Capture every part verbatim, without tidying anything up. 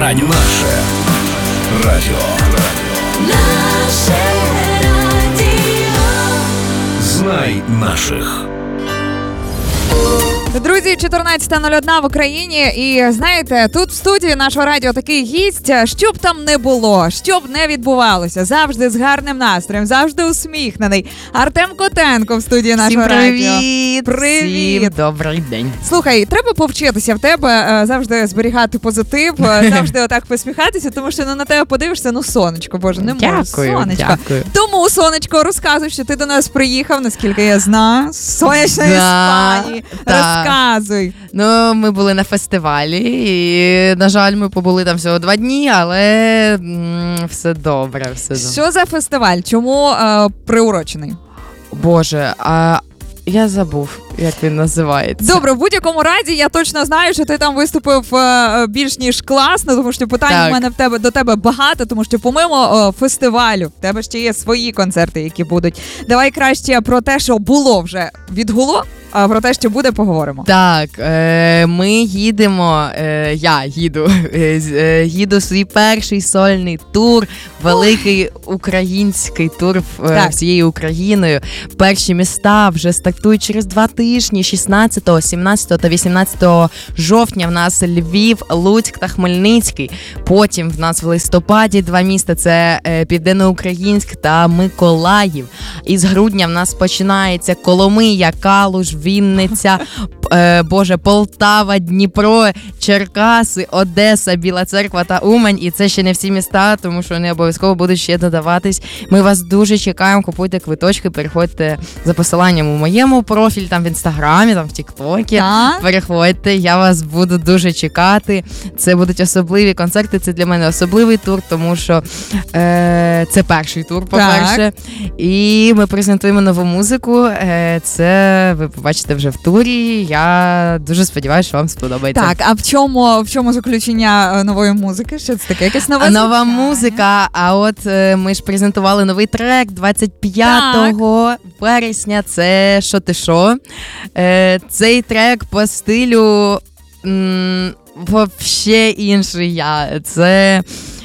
радіо. Наше радіо. Наше радіо. Знай наших. Друзі, чотирнадцята нуль одна в Україні, і знаєте, тут в студії нашого радіо такий гість, що б там не було, що б не відбувалося, завжди з гарним настроєм, завжди усміхнений. Артем Котенко в студії нашого Всім привіт. радіо. Привіт! Всім добрий день. Слухай, треба повчитися в тебе завжди зберігати позитив, завжди отак посміхатися, тому що ну, на тебе подивишся, ну сонечко, боже, не можу, Дякую, сонечко. дякую. Тому, сонечко, розказуй, що ти до нас приїхав, наскільки я знаю, з сонячної Да, Іспанії. да. Розказуй. Ну, ми були на фестивалі, і, на жаль, ми побули там всього два дні, але м, все добре, все добре. Що за фестиваль? Чому е, приурочений? Боже, а я забув, як він називається. Добре, в будь-якому разі я точно знаю, що ти там виступив е, більш ніж класно, тому що питань Так. у мене в тебе до тебе багато, тому що помимо е, фестивалю, в тебе ще є свої концерти, які будуть. Давай краще про те, що було вже відгуло, а про те, що буде, поговоримо. Так, е, ми їдемо, е, я їду, е, з- е, їду свій перший сольний тур, великий український тур в- е, Так. всією Україною. Перші міста вже стартують через два тижні, шістнадцятого, сімнадцятого та вісімнадцятого жовтня в нас Львів, Луцьк та Хмельницький. Потім в нас в листопаді два міста, це е, Південноукраїнськ та Миколаїв. І з грудня в нас починається Коломия, Калуш, Вінниця, е, Боже, Полтава, Дніпро, Черкаси, Одеса, Біла Церква та Умань. І це ще не всі міста, тому що вони обов'язково будуть ще додаватись. Ми вас дуже чекаємо, купуйте квиточки, переходьте за посиланням у моєму профілі, там в Інстаграмі, там в Тіктокі. Так. Переходьте, я вас буду дуже чекати. Це будуть особливі концерти, це для мене особливий тур, тому що е, це перший тур, по-перше. І ми презентуємо нову музику. Е, це ви побачите вже в турі. Я дуже сподіваюся, що вам сподобається. Так, а в чому, в чому заключення е, нової музики? Що це таке? Якесь нове А нова звучання? музика, а от е, ми ж презентували новий трек двадцять п'ятого вересня, це «Що ти шо?». Е, цей трек по стилю м, вообще інший я. Це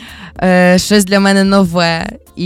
е, щось для мене нове.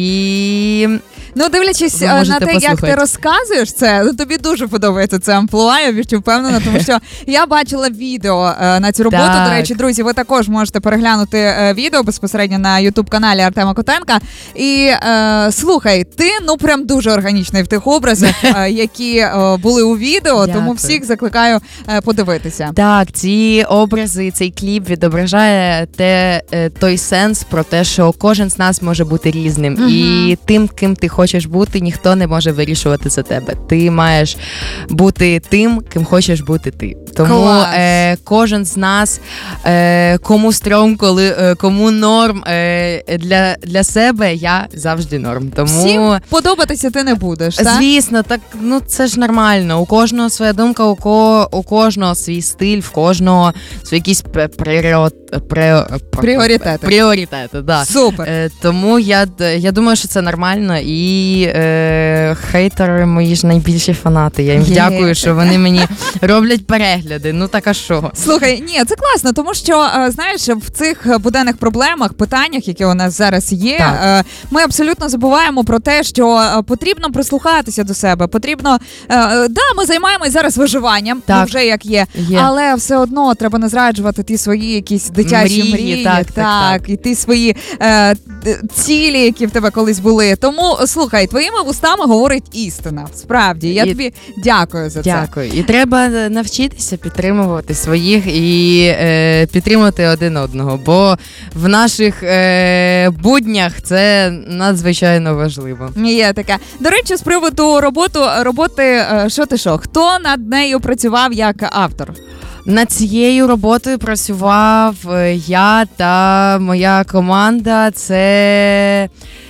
І Ну, дивлячись Ви е, на можете те, як ти послухати. розказуєш це, ну, тобі дуже подобається це амплуа, я більш впевнена, тому що я бачила відео е, на цю роботу. Так. До речі, друзі, ви також можете переглянути е, відео безпосередньо на ютуб-каналі Артема Котенка. І е, слухай, ти ну прям дуже органічний в тих образах, е, які е, були у відео, тому Дякую. всіх закликаю е, подивитися. так, ці образи, цей кліп відображає те, е, той сенс про те, що кожен з нас може бути різним. Мгм. І тим, ким ти хочеш бути, ніхто не може вирішувати за тебе. Ти маєш бути тим, ким хочеш бути ти. Тому Клас. е, кожен з нас, е, кому стрьом, коли, е, кому норм, е, для, для себе я завжди норм. Тому... Всім подобатися ти не будеш, так? Звісно, так ну це ж нормально. У кожного своя думка, у, ко, у кожного свій стиль, в кожного свої якісь пре- пріорит- пре- Пріоритети. Пріоритети, да. Супер. Е, тому я, д- я думаю, що це нормально. І е, хейтери мої ж найбільші фанати. Я їм Є. дякую, що вони мені роблять перегляди. Ну так а що? Слухай, ні, це класно, тому що, е, знаєш, в цих буденних проблемах, питаннях, які у нас зараз є, Так. е, ми абсолютно забуваємо про те, що е, потрібно прислухатися до себе, потрібно, е, е, да, ми займаємось зараз виживанням, ну, Так. вже як є, Є. але все одно треба не зраджувати ті свої якісь дитячі Мрії, мрії, так, так, так. і ті свої е, т- цілі, які в тебе колись були. Тому, слухай, твоїми вустами говорить істина, справді, я І- тобі дякую за це. Дякую. І треба навчитися підтримувати своїх і е, підтримувати один одного, бо в наших е, буднях це надзвичайно важливо. Є таке. До речі, з приводу роботу, роботи е, «Що ти шо?», хто над нею працював як автор? Над цією роботою працював е, я та моя команда. Це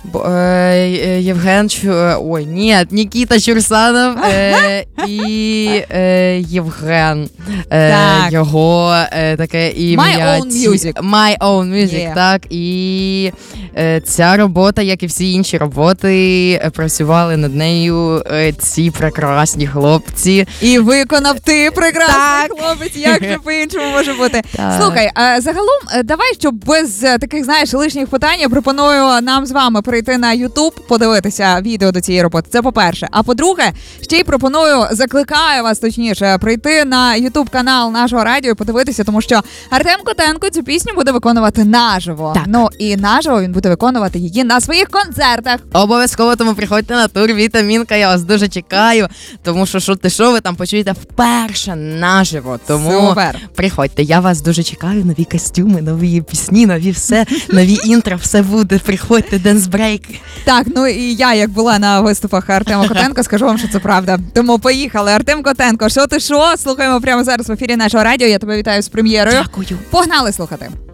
Бо, е, Євген Чу... Ой, ні, Нікіта Чурсанов е, і е, Євген. Е, Так. Його е, таке ім'я. My Own Ці- Music. My Own Music, Yeah. так. І е, ця робота, як і всі інші роботи, е, працювали над нею е, ці прекрасні хлопці. І виконав ти прекрасний Так. хлопець, як же по-іншому може бути. Так. Слухай, а загалом, е, давай, щоб без е, таких, знаєш, лишніх питань, я пропоную нам з вами перейти на YouTube, подивитися відео до цієї роботи. Це по-перше. А по-друге, ще й пропоную, закликаю вас, точніше, прийти на YouTube канал нашого радіо і подивитися, тому що Артем Котенко цю пісню буде виконувати наживо. Так. Ну і наживо він буде виконувати її на своїх концертах. Обов'язково тому приходьте на тур Вітамінка, я вас дуже чекаю, тому що що ти що ви там почуєте вперше наживо. Тому Супер. приходьте, я вас дуже чекаю, нові костюми, нові пісні, нові все, нові інтро, все буде. Приходьте, денс-брейк. Так, ну і я, як була на виступах Артема Котенко, скажу вам, що це правда. Тому поїхали. Артем Котенко, що ти що? Слухаємо прямо зараз в ефірі нашого радіо. Я тебе вітаю з прем'єрою. Дякую. Погнали слухати.